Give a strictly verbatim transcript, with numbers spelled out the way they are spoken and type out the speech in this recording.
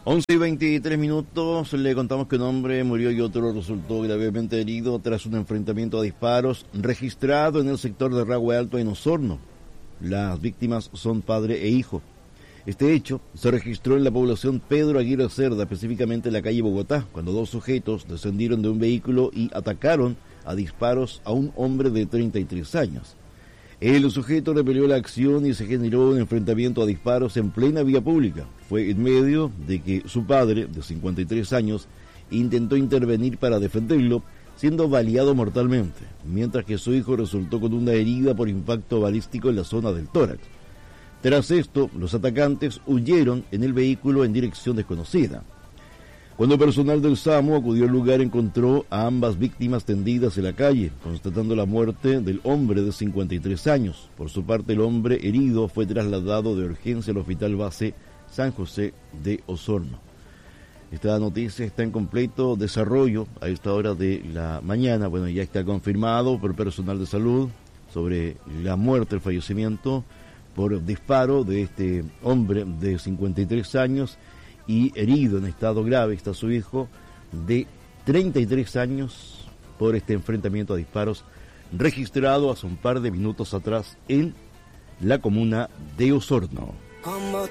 once y veintitrés minutos, le contamos que un hombre murió y otro resultó gravemente herido tras un enfrentamiento a disparos registrado en el sector de Rahue Alto en Osorno. Las víctimas son padre e hijo. Este hecho se registró en la población Pedro Aguirre Cerda, específicamente en la calle Bogotá, cuando dos sujetos descendieron de un vehículo y atacaron a disparos a un hombre de treinta y tres años. El sujeto repelió la acción y se generó un enfrentamiento a disparos en plena vía pública. Fue en medio de que su padre, de cincuenta y tres años, intentó intervenir para defenderlo, siendo baleado mortalmente, mientras que su hijo resultó con una herida por impacto balístico en la zona del tórax. Tras esto, los atacantes huyeron en el vehículo en dirección desconocida. Cuando personal del SAMU acudió al lugar, encontró a ambas víctimas tendidas en la calle, constatando la muerte del hombre de cincuenta y tres años. Por su parte, el hombre herido fue trasladado de urgencia al Hospital Base San José de Osorno. Esta noticia está en completo desarrollo a esta hora de la mañana. Bueno, ya está confirmado por personal de salud sobre la muerte, el fallecimiento por disparo de este hombre de cincuenta y tres años, y herido en estado grave está su hijo de treinta y tres años por este enfrentamiento a disparos registrado hace un par de minutos atrás en la comuna de Osorno.